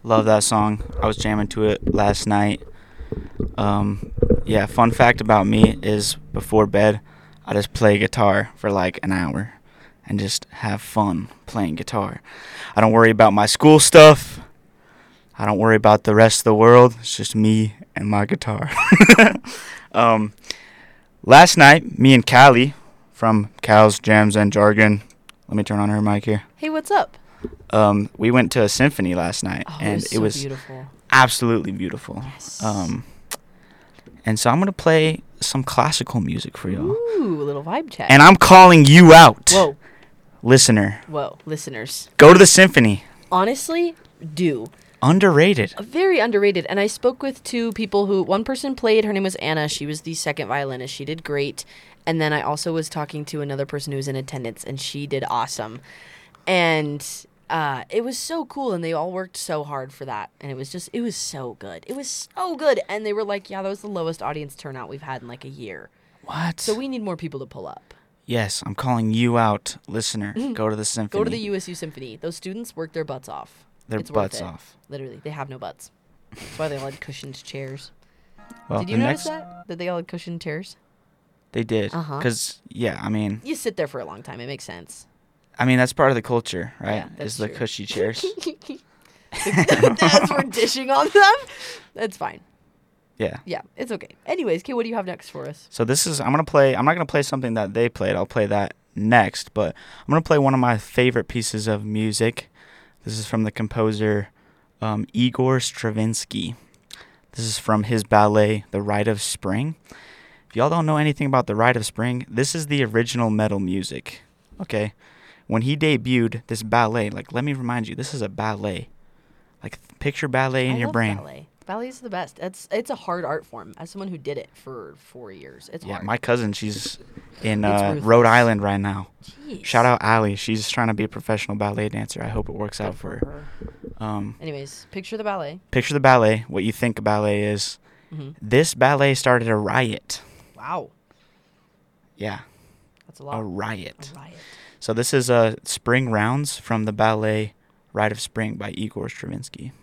Love that song. I was jamming to it last night. Yeah, fun fact about me is before bed, I just play guitar for like an hour and just have fun playing guitar. I don't worry about my school stuff. I don't worry about the rest of the world. It's just me and my guitar. um, Last night, me and Callie from Cal's Jams and Jargon. Let me turn on her mic here. Hey, what's up? We went to a symphony last night, and it was beautiful. Absolutely beautiful. Yes. And so I'm gonna play some classical music for y'all. Ooh, a little vibe check. And I'm calling you out, Whoa, listener. listeners. Go to the symphony. Honestly, do. Underrated. Very underrated. And I spoke with two people who, one person played, her name was Anna. She was the second violinist. She did great. And then I also was talking to another person who was in attendance, and she did awesome. And it was so cool, and they all worked so hard for that. And it was so good. It was so good. And they were like, yeah, that was the lowest audience turnout we've had in like a year. What? So we need more people to pull up. Yes, I'm calling you out, listener. Go to the symphony. Go to the USU Symphony. Those students work their butts off. Their It's butts worth it. off. Literally, they have no butts. That's why they all had cushioned chairs. Well, Did you notice that? That they all had cushioned chairs? They did. Uh-huh. Because, yeah, I mean, You sit there for a long time. It makes sense. that's part of the culture, right? Yeah, that's Is the true. cushy chairs. The dads were dishing on them. That's fine. Yeah. Yeah, it's okay. Anyways, Kate, what do you have next for us? So I'm not gonna play something that they played. I'll play that next, but I'm gonna play one of my favorite pieces of music. This is from the composer Igor Stravinsky. This is from his ballet, The Rite of Spring. If y'all don't know anything about The Rite of Spring, this is the original metal music. Okay, when he debuted this ballet, like, let me remind you, this is a ballet. Like, picture ballet in I your love brain. ballet. Ballet is the best. It's a hard art form. As someone who did it for 4 years, it's Yeah, hard. my cousin, she's in It's Rhode ruthless. Island right now. Jeez. Shout out Allie. She's trying to be a professional ballet dancer. I hope it works out for her. Anyways, picture the ballet. Picture the ballet, what you think a ballet is. Mm-hmm. This ballet started a riot. Wow, Yeah, that's a lot. a riot. A riot. So this is Spring Rounds from the ballet Rite of Spring by Igor Stravinsky.